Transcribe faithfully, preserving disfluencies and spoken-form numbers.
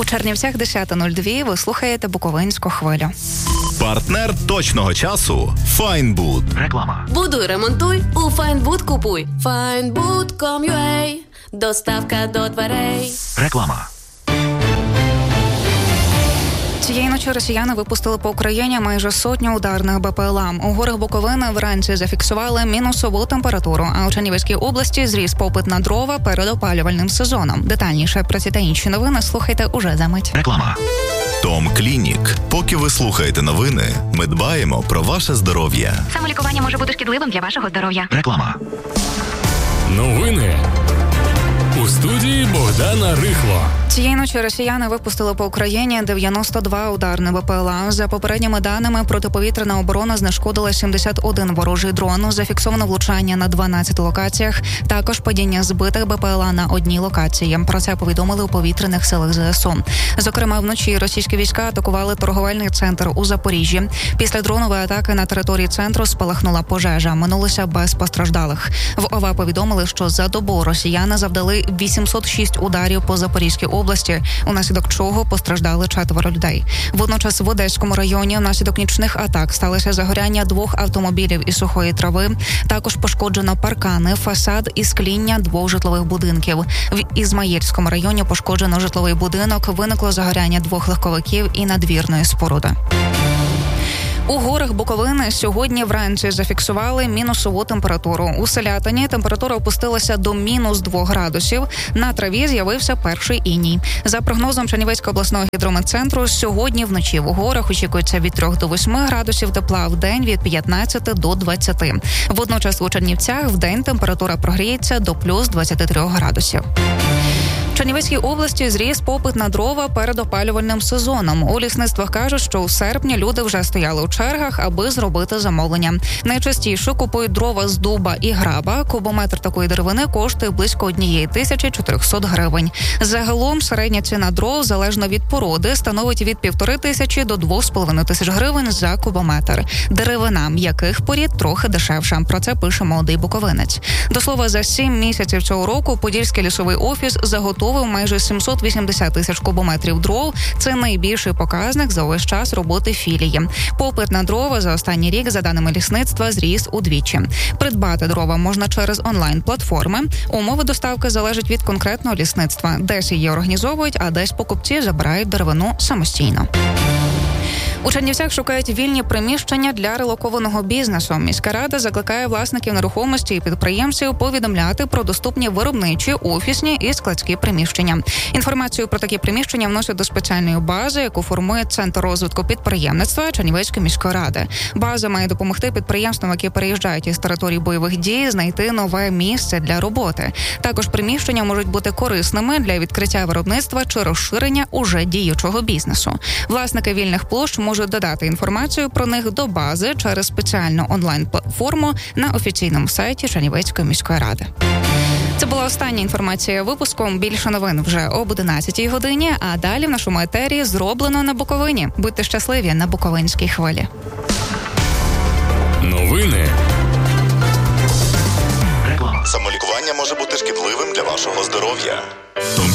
У Чернівцях десята нуль два ви слухаєте Буковинську хвилю. Партнер точного часу – Файнбуд. Реклама. Будуй, ремонтуй, у Файнбуд купуй. Файнбуд точка ком точка ю а. Доставка до дверей. Реклама. Цієї ночі росіяни випустили по Україні майже сотню ударних БПЛА. У горах Буковини вранці зафіксували мінусову температуру, а у Чернівецькій області зріс попит на дрова перед опалювальним сезоном. Детальніше про ці та інші новини слухайте уже за мить. Реклама. Том Клінік. Поки ви слухаєте новини, ми дбаємо про ваше здоров'я. Самолікування може бути шкідливим для вашого здоров'я. Реклама. Новини. У студії Богдана Рихло. Цієї ночі росіяни випустили по Україні дев'яносто два ударні БПЛА. За попередніми даними, протиповітряна оборона знешкодила сімдесят один ворожий дрон. Зафіксовано влучання на дванадцяти локаціях. Також падіння збитих БПЛА на одній локації. Про це повідомили у повітряних силах ЗСУ. Зокрема, вночі російські війська атакували торговельний центр у Запоріжжі. Після дронової атаки на території центру спалахнула пожежа. Минулося без постраждалих. В ОВА повідомили, що за добу росіяни завдали вісімсот шість ударів по Запорізькій області, унаслідок чого постраждали четверо людей. Водночас в Одеському районі внаслідок нічних атак сталося загоряння двох автомобілів і сухої трави. Також пошкоджено паркани, фасад і скління двох житлових будинків. В Ізмаїльському районі пошкоджено житловий будинок, виникло загоряння двох легковиків і надвірної споруди. У горах Буковини сьогодні вранці зафіксували мінусову температуру. У Селятині температура опустилася до мінус двох градусів. На траві з'явився перший іній. За прогнозом Чернівецького обласного гідрометцентру, сьогодні вночі в горах очікується від трьох до восьми градусів тепла, в день від п'ятнадцяти до двадцяти. Водночас у Чернівцях в день температура прогріється до плюс двадцяти трьох градусів. В Чернівецькій області зріс попит на дрова перед опалювальним сезоном. У лісництвах кажуть, що у серпні люди вже стояли у чергах, аби зробити замовлення. Найчастіше купують дрова з дуба і граба. Кубометр такої деревини коштує близько однієї тисячі чотирьохсот гривень. Загалом середня ціна дров, залежно від породи, становить від півтори тисячі до двох з половиною тисяч гривень за кубометр. Деревина м'яких порід трохи дешевша. Про це пише молодий буковинець. До слова, за сім місяців цього року Подільський лісовий офіс заготовив майже сімсот вісімдесят тисяч кубометрів дров. Це найбільший показник за увесь час роботи філії. Попит на дрова за останній рік, за даними лісництва, зріс удвічі. Придбати дрова можна через онлайн-платформи. Умови доставки залежать від конкретного лісництва. Десь її організовують, а десь покупці забирають деревину самостійно. У Чернівцях шукають вільні приміщення для релокованого бізнесу. Міська рада закликає власників нерухомості і підприємців повідомляти про доступні виробничі, офісні і складські приміщення. Інформацію про такі приміщення вносять до спеціальної бази, яку формує Центр розвитку підприємництва Чернівецької міської ради. База має допомогти підприємствам, які переїжджають із території бойових дій, знайти нове місце для роботи. Також приміщення можуть бути корисними для відкриття виробництва чи розширення уже діючого бізнесу. Власники вільних площ можуть додати інформацію про них до бази через спеціальну онлайн-платформу на офіційному сайті Чернівецької міської ради. Це була остання інформація випуску. Більше новин вже об одинадцятій годині, а далі в нашому етері «Зроблено на Буковині». Будьте щасливі на Буковинській хвилі. Новини. Самолікування може бути шкідливим для вашого здоров'я.